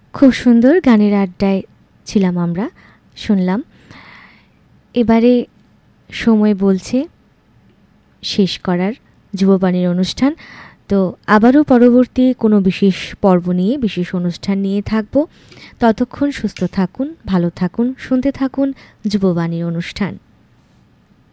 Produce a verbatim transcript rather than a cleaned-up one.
খুব সুন্দর গানের আড্ডায় ছিলাম আমরা, শুনলাম। এবারে সময় বলছে শেষ করার যুববাণীর অনুষ্ঠান। তো আবারও পরবর্তী কোনো বিশেষ পর্ব নিয়ে, বিশেষ অনুষ্ঠান নিয়ে থাকব। ততক্ষণ সুস্থ থাকুন, ভালো থাকুন, শুনতে থাকুন যুববাণীর অনুষ্ঠান।